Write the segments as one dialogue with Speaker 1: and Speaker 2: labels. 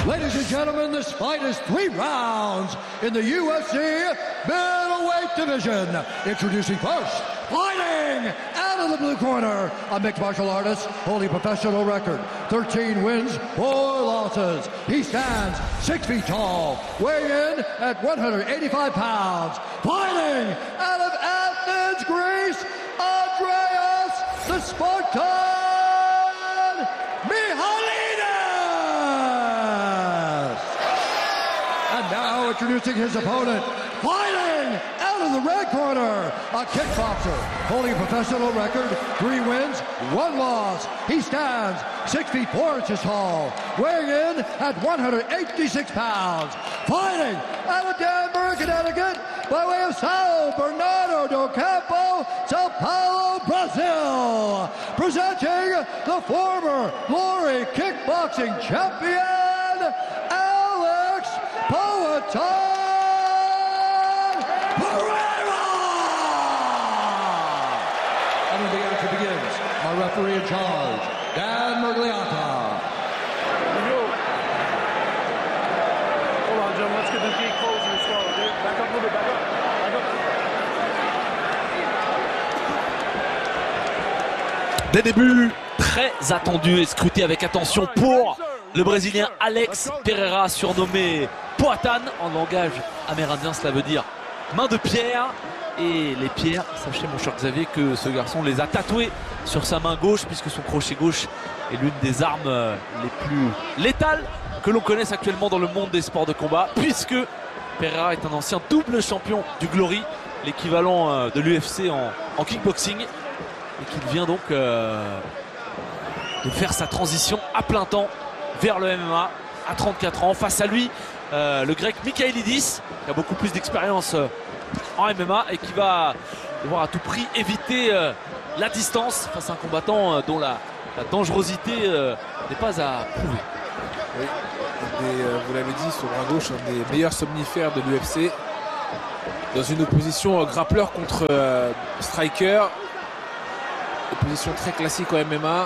Speaker 1: Ladies and gentlemen, this fight is 3 rounds in the UFC middleweight division. Introducing first, fighting out of the blue corner, a mixed martial artist holding a professional record, 13 wins, 4 losses. He stands 6 feet tall, weighing in at 185 pounds. Fighting out of Athens, Greece, Andreas the Spartan Michailidis! And now introducing his opponent, fighting out of the red corner, a kickboxer holding a professional record, 3 wins, 1 loss. He stands 6 feet 4 inches tall, weighing in at 186 pounds. Fighting out of Danbury, Connecticut, by way of Sao Bernardo do Campo, Sao Paulo, Brazil. Presenting the former glory kickboxing champion, Alex Poatan Pereira! And when the action begins, our referee in charge, Dan Mergliata.
Speaker 2: Hold on, Jim. Let's get the gate closed and swallow. Okay? Back up a little bit. Back up. Back up.
Speaker 3: Des débuts très attendus et scrutés avec attention pour le Brésilien Alex Pereira, surnommé Poatan. En langage amérindien, cela veut dire main de pierre. Et les pierres, sachez mon cher Xavier que ce garçon les a tatouées sur sa main gauche, puisque son crochet gauche est l'une des armes les plus létales que l'on connaisse actuellement dans le monde des sports de combat, puisque Pereira est un ancien double champion du Glory, l'équivalent de l'UFC en kickboxing, et qu'il vient donc de faire sa transition à plein temps vers le MMA à 34 ans. Face à lui, le grec Michailidis, qui a beaucoup plus d'expérience en MMA et qui va devoir à tout prix éviter la distance face à un combattant dont la dangerosité n'est pas à prouver.
Speaker 4: Oui, vous l'avez dit, sur bras gauche, un des meilleurs somnifères de l'UFC. Dans une opposition grappleur contre striker. Opposition très classique au MMA.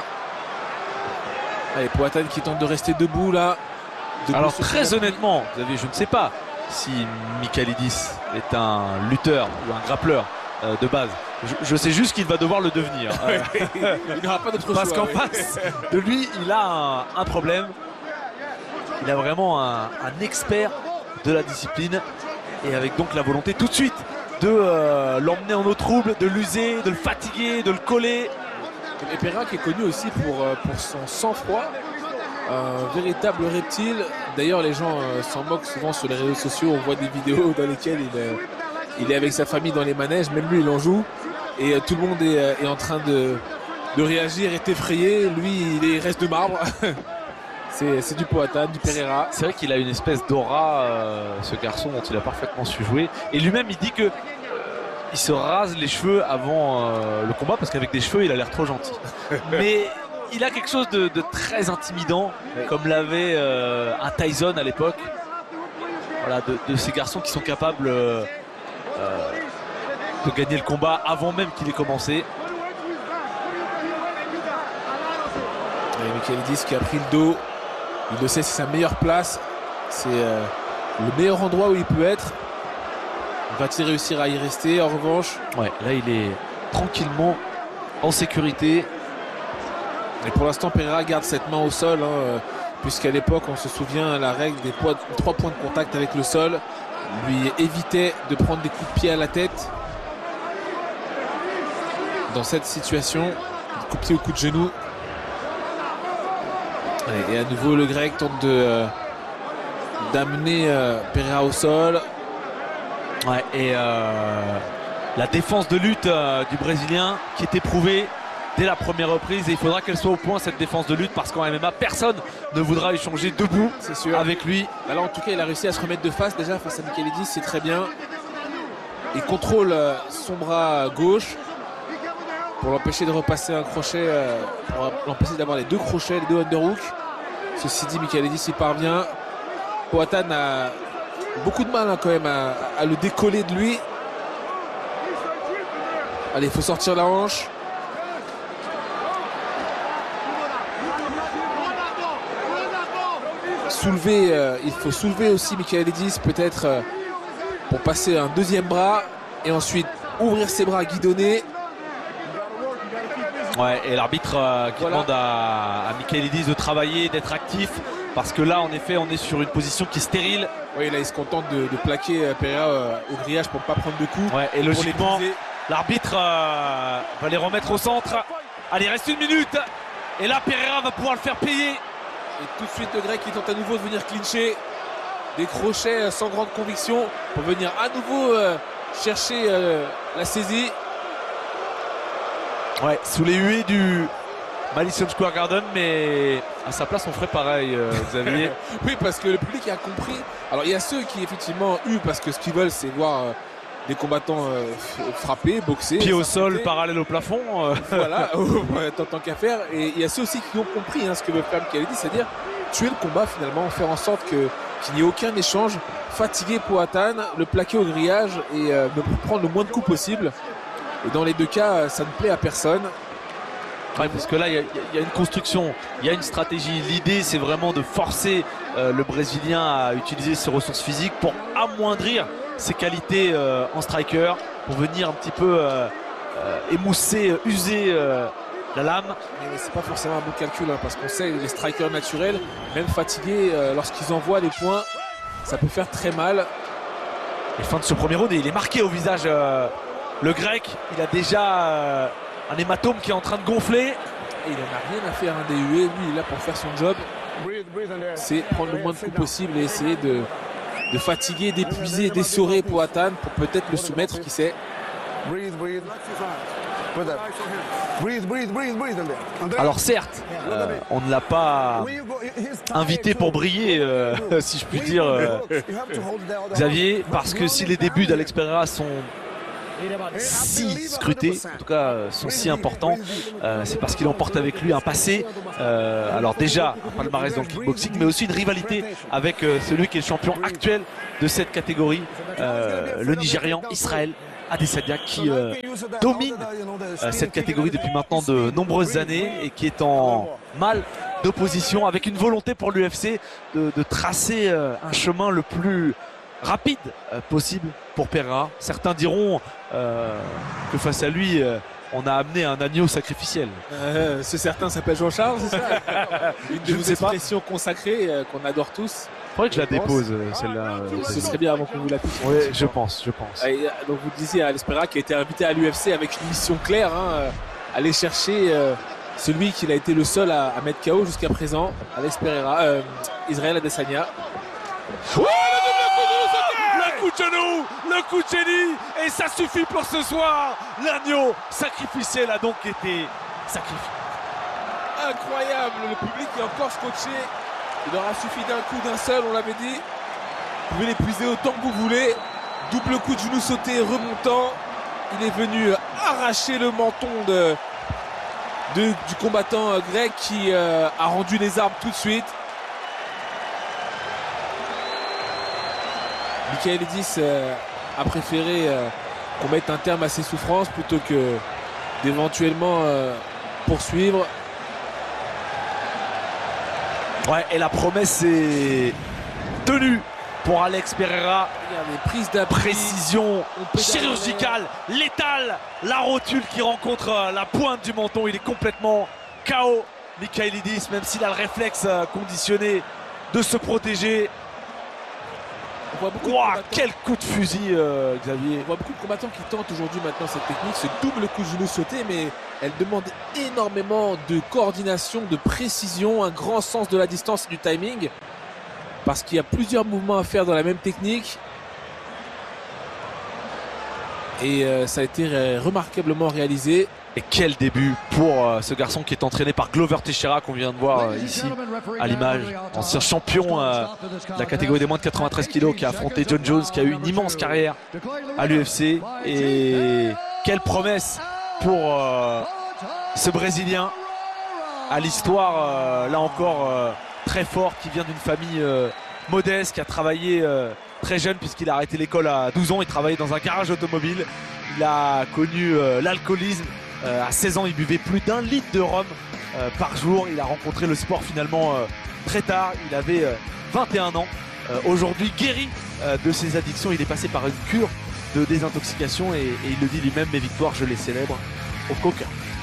Speaker 4: Allez, Poatan qui tente de rester debout là.
Speaker 3: Alors très honnêtement, vous savez, je ne sais pas si Michailidis est un lutteur ou un grappleur de base. Je sais juste qu'il va devoir le devenir.
Speaker 4: Il n'aura pas d'autre choix.
Speaker 3: Parce qu'en face de lui, il a un problème. Il a vraiment un expert de la discipline, et avec donc la volonté tout de suite de l'emmener en eau trouble, de l'user, de le fatiguer, de le coller.
Speaker 4: Et Pereira qui est connu aussi pour son sang-froid, un véritable reptile. D'ailleurs, les gens s'en moquent souvent sur les réseaux sociaux. On voit des vidéos dans lesquelles il est avec sa famille dans les manèges, même lui il en joue, et tout le monde est en train de réagir, est effrayé. Lui il reste de marbre. C'est du Poatan, du Pereira.
Speaker 3: C'est vrai qu'il a une espèce d'aura, ce garçon, dont il a parfaitement su jouer. Et lui-même, il dit que il se rase les cheveux avant le combat, parce qu'avec des cheveux, il a l'air trop gentil. Mais il a quelque chose de très intimidant, comme l'avait un Tyson à l'époque. Voilà, de ces garçons qui sont capables de gagner le combat avant même qu'il ait commencé.
Speaker 4: Et Michailidis qui a pris le dos. Il le sait, c'est sa meilleure place. C'est le meilleur endroit où il peut être. Va-t-il réussir à y rester en revanche?
Speaker 3: Ouais, là il est tranquillement en sécurité.
Speaker 4: Et pour l'instant, Pereira garde cette main au sol, puisqu'à l'époque, on se souvient, la règle des 3 points de contact avec le sol lui évitait de prendre des coups de pied à la tête. Dans cette situation, coup de pied ou coup de genou. Et à nouveau, le grec tente d'amener Pereira au sol.
Speaker 3: Ouais, et la défense de lutte du Brésilien qui est éprouvée dès la première reprise, et il faudra qu'elle soit au point, cette défense de lutte, parce qu'en MMA personne ne voudra échanger debout, c'est sûr, avec lui.
Speaker 4: Alors en tout cas, il a réussi à se remettre de face déjà face à Michailidis, c'est très bien. Il contrôle son bras gauche pour l'empêcher de repasser un crochet, pour l'empêcher d'avoir les 2 crochets, les 2 underhooks. Ceci dit, Michailidis y parvient. Poatan a beaucoup de mal quand même à le décoller de lui. Allez, il faut sortir la hanche. il faut soulever aussi Michailidis peut-être pour passer un deuxième bras et ensuite ouvrir ses bras, guidonner.
Speaker 3: Ouais, et l'arbitre qui demande à Michailidis de travailler, d'être actif, parce que là en effet on est sur une position qui est stérile.
Speaker 4: Oui, là il se contente de plaquer Pereira au grillage pour ne pas prendre de coups.
Speaker 3: Ouais, et logiquement l'arbitre va les remettre au centre. Allez, il reste 1 minute et là Pereira va pouvoir le faire payer.
Speaker 4: Et tout de suite le grec qui tente à nouveau de venir clincher. Des crochets sans grande conviction pour venir à nouveau chercher la saisie.
Speaker 3: Ouais, sous les huées du Madison Square Garden, mais à sa place on ferait pareil, Xavier.
Speaker 4: Oui, parce que le public a compris. Alors il y a ceux qui effectivement huent parce que ce qu'ils veulent c'est voir des combattants frapper, boxer.
Speaker 3: Pied au sol, parallèle au plafond.
Speaker 4: Voilà, tant qu'à faire. Et il y a ceux aussi qui ont compris ce que veut faire Michailidis, c'est-à-dire tuer le combat finalement, faire en sorte qu'il n'y ait aucun échange, fatiguer Poatan, le plaquer au grillage et prendre le moins de coups possible. Et dans les deux cas, ça ne plaît à personne.
Speaker 3: Ouais, parce que là, il y a une construction, il y a une stratégie. L'idée, c'est vraiment de forcer le Brésilien à utiliser ses ressources physiques pour amoindrir ses qualités en striker, pour venir un petit peu émousser, user la lame.
Speaker 4: Mais c'est pas forcément un bon calcul, parce qu'on sait les strikers naturels, même fatigués, lorsqu'ils envoient les points, ça peut faire très mal.
Speaker 3: Et fin de ce premier round, et il est marqué au visage. Le grec, il a déjà un hématome qui est en train de gonfler.
Speaker 4: Et il n'en a rien à faire des huées. Lui, il est là pour faire son job. C'est prendre le moins de coups possible et essayer de fatiguer, d'épuiser, d'essorer Poatan pour peut-être le soumettre, qui sait.
Speaker 3: Alors certes, on ne l'a pas invité pour briller, si je puis dire, Xavier, parce que si les débuts d'Alex Pereira sont si scrutés, en tout cas sont si importants, c'est parce qu'il emporte avec lui un passé, alors déjà un palmarès dans le kickboxing, mais aussi une rivalité avec celui qui est le champion actuel de cette catégorie, le Nigérian Israël Adesanya, qui domine cette catégorie depuis maintenant de nombreuses années et qui est en mal d'opposition, avec une volonté pour l'UFC de tracer un chemin le plus rapide possible pour Pereira. Certains diront que face à lui on a amené un agneau sacrificiel.
Speaker 4: Ce certain s'appelle Jean-Charles, c'est ça? Une de vos expressions consacrées qu'on adore tous.
Speaker 3: Il faudrait que je la dépose, celle-là.
Speaker 4: Ce serait bien avant qu'on vous la pique.
Speaker 3: Oui, je pense.
Speaker 4: Et donc vous disiez Alex Pereira qui a été invité à l'UFC avec une mission claire, aller chercher celui qu'il a été le seul à mettre KO jusqu'à présent, Alex Pereira, Israël Adesanya.
Speaker 3: Le coup de genou, le coup de génie, et ça suffit pour ce soir. L'agneau sacrificiel a donc été sacrifié.
Speaker 4: Incroyable, le public est encore scotché. Il aura suffi d'un coup, d'un seul, on l'avait dit. Vous pouvez l'épuiser autant que vous voulez. Double coup de genou sauté, remontant. Il est venu arracher le menton du combattant grec qui a rendu les armes tout de suite. Michailidis a préféré qu'on mette un terme à ses souffrances plutôt que d'éventuellement poursuivre.
Speaker 3: Ouais, et la promesse est tenue pour Alex Pereira.
Speaker 4: Il y a des prises d'appui,
Speaker 3: précision chirurgicale, létale. La rotule qui rencontre la pointe du menton. Il est complètement KO, Michailidis, même s'il a le réflexe conditionné de se protéger.
Speaker 4: On voit beaucoup
Speaker 3: quel coup de fusil, Xavier.
Speaker 4: On voit beaucoup de combattants qui tentent aujourd'hui maintenant cette technique, ce double coup de genou sauté, mais elle demande énormément de coordination, de précision, un grand sens de la distance et du timing, parce qu'il y a plusieurs mouvements à faire dans la même technique. Et ça a été remarquablement réalisé.
Speaker 3: Et quel début pour ce garçon qui est entraîné par Glover Teixeira, qu'on vient de voir ici à l'image, ancien champion de la catégorie des moins de 93 kg, qui a affronté John Jones, qui a eu une immense carrière à l'UFC. Et quelle promesse pour ce Brésilien à l'histoire là encore très fort, qui vient d'une famille modeste, qui a travaillé très jeune puisqu'il a arrêté l'école à 12 ans. Il travaillait dans un garage automobile, il a connu l'alcoolisme. À 16 ans, il buvait plus d'1 litre de rhum par jour. Il a rencontré le sport finalement très tard. Il avait 21 ans. Aujourd'hui guéri de ses addictions. Il est passé par une cure de désintoxication et il le dit lui-même, mes victoires je les célèbre au coca.